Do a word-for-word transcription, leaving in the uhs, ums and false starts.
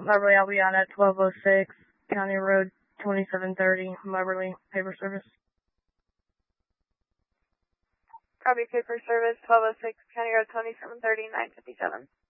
Moberly, I'll be on at twelve oh six, County Road twenty-seven thirty, Moberly, paper service. Copy, paper service, twelve oh six, County Road twenty-seven thirty, nine fifty-seven.